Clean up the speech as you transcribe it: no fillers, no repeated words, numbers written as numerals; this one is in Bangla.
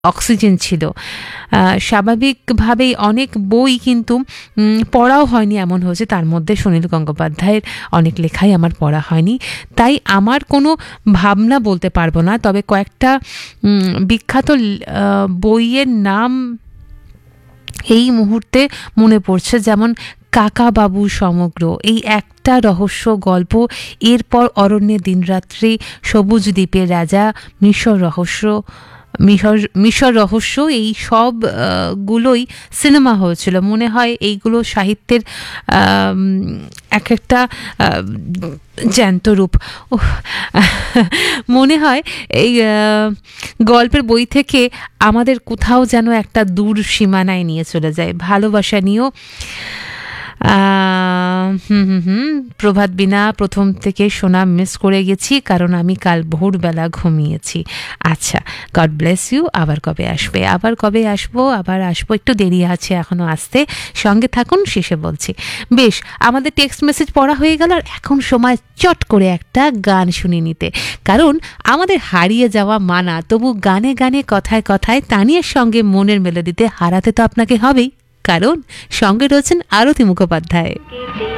অক্সিজেন ছিল। স্বাভাবিকভাবেই অনেক বই কিন্তু পড়াও হয়নি, এমন হয়েছে তার মধ্যে সুনীল গঙ্গোপাধ্যায়ের অনেক লেখাই আমার পড়া হয়নি, তাই আমার কোনো ভাবনা বলতে পারবো না। তবে কয়েকটা বিখ্যাত বইয়ের নাম এই মুহূর্তে মনে পড়ছে, যেমন কাকাবাবু সমগ্র, এই একটা রহস্য গল্প, এরপর অরণ্যে দিনরাত্রি, সবুজ দ্বীপের রাজা, মিশর রহস্য, এই সব গুলোই সিনেমা হয়েছিল। মনে হয় এইগুলো সাহিত্যের এক একটা জ্যান্ত রূপ। মনে হয় এই গল্পের বই থেকে আমাদের কোথাও যেন একটা দূর সীমানায় নিয়ে চলে যায়। ভালোবাসা নিয়েও প্রভাত বিনা প্রথম থেকে শোনা মিস করে গেছি, কারণ আমি কাল ভোরবেলা ঘুমিয়েছি। আচ্ছা, গড ব্লেস ইউ। আবার কবে আসবে? আবার আসবো, একটু দেরি আছে এখনো আসতে, সঙ্গে থাকুন, শেষে বলছি। বেশ, আমাদের টেক্সট মেসেজ পড়া হয়ে গেল, আর এখন সময় চট করে একটা গান শুনে নিতে, কারণ আমাদের হারিয়ে যাওয়া মানা, তবু গানে গানে কথায় কথায় তানিয়ার সঙ্গে মনের মেলোডিতে হারাতে তো আপনাকে হবেই, কারণ সঙ্গে রয়েছেন আরতি মুখোপাধ্যায়।